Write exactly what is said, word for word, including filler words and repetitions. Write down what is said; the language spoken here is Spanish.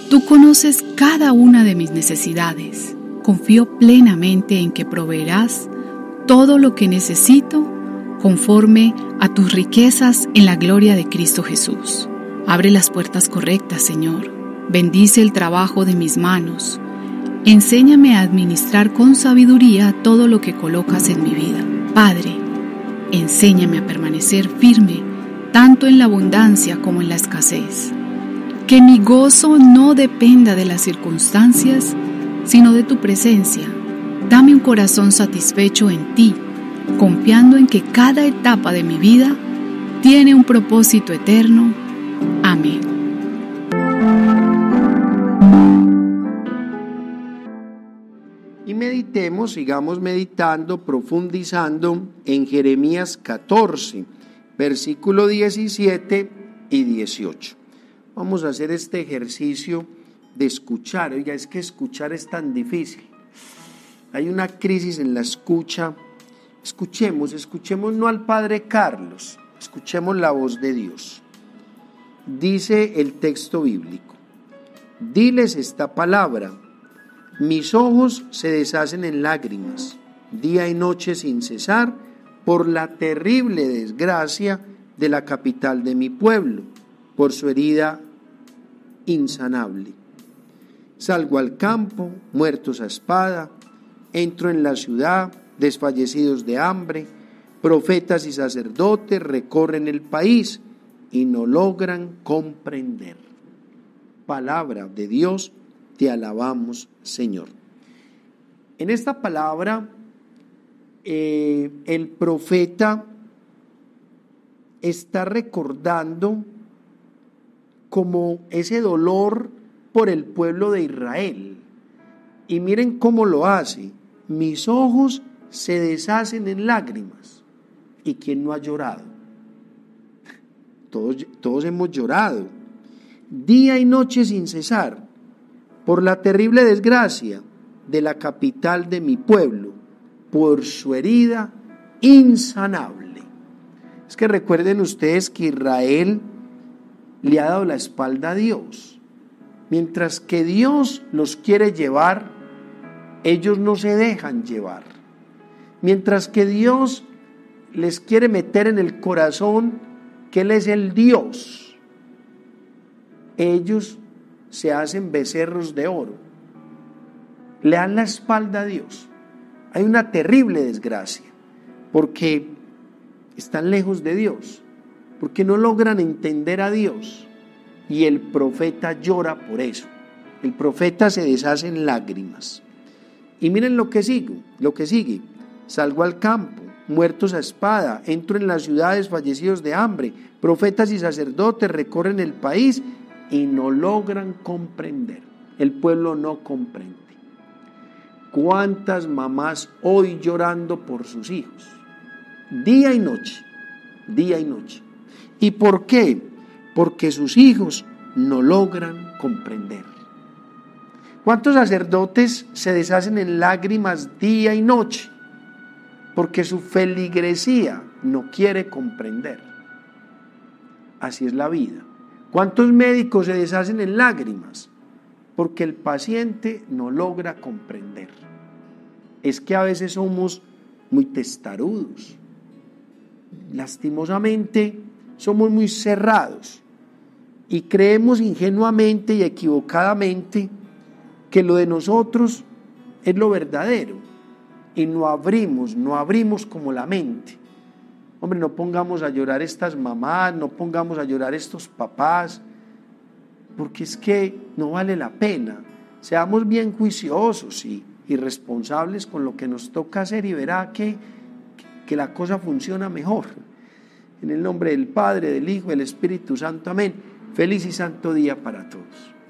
Tú conoces cada una de mis necesidades. Confío plenamente en que proveerás todo lo que necesito conforme a tus riquezas en la gloria de Cristo Jesús. Abre las puertas correctas, Señor. Bendice el trabajo de mis manos. Enséñame a administrar con sabiduría todo lo que colocas en mi vida. Padre, enséñame a permanecer firme, tanto en la abundancia como en la escasez. Que mi gozo no dependa de las circunstancias, sino de tu presencia. Dame un corazón satisfecho en ti, confiando en que cada etapa de mi vida tiene un propósito eterno. Amén. Y meditemos, sigamos meditando, profundizando en Jeremías catorce, versículo diecisiete y dieciocho. Vamos a hacer este ejercicio de escuchar. Oiga, es que escuchar es tan difícil. Hay una crisis en la escucha. Escuchemos, escuchemos no al Padre Carlos, escuchemos la voz de Dios. Dice el texto bíblico: diles esta palabra, mis ojos se deshacen en lágrimas, día y noche sin cesar, por la terrible desgracia de la capital de mi pueblo, por su herida insanable. Salgo al campo, muertos a espada, entro en la ciudad, desfallecidos de hambre, profetas y sacerdotes recorren el país y no logran comprender. Palabra de Dios, te alabamos, Señor. En esta palabra, eh, el profeta está recordando como ese dolor por el pueblo de Israel. Y miren cómo lo hace. Mis ojos se deshacen en lágrimas. ¿Y quién no ha llorado? Todos, todos hemos llorado. Día y noche sin cesar, por la terrible desgracia de la capital de mi pueblo, por su herida insanable. Es que recuerden ustedes que Israel le ha dado la espalda a Dios. Mientras que Dios los quiere llevar, ellos no se dejan llevar. Mientras que Dios les quiere meter en el corazón que Él es el Dios, ellos se hacen becerros de oro, le dan la espalda a Dios. Hay una terrible desgracia, porque están lejos de Dios, porque no logran entender a Dios, y el profeta llora por eso. El profeta se deshace en lágrimas. Y miren lo que sigue, lo que sigue. Salgo al campo, muertos a espada, entro en las ciudades, fallecidos de hambre, profetas y sacerdotes recorren el país y no logran comprender. El pueblo no comprende. ¿Cuántas mamás hoy llorando por sus hijos? Día y noche, día y noche. ¿Y por qué? Porque sus hijos no logran comprender. ¿Cuántos sacerdotes se deshacen en lágrimas día y noche? Porque su feligresía no quiere comprender. Así es la vida. ¿Cuántos médicos se deshacen en lágrimas? Porque el paciente no logra comprender. Es que a veces somos muy testarudos. Lastimosamente somos muy cerrados y creemos ingenuamente y equivocadamente que lo de nosotros es lo verdadero y no abrimos, no abrimos como la mente. Hombre, no pongamos a llorar estas mamás, no pongamos a llorar estos papás, porque es que no vale la pena. Seamos bien juiciosos y, y responsables con lo que nos toca hacer y verá que, que la cosa funciona mejor. En el nombre del Padre, del Hijo y del Espíritu Santo. Amén. Feliz y santo día para todos.